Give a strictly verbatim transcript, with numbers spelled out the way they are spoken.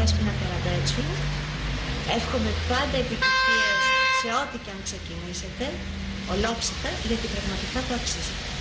Δέσποινα Καραμπέτσου. Εύχομαι πάντα επιτυχίες σε ό,τι και αν ξεκινήσετε, ολόψυχα, γιατί πραγματικά το αξίζει.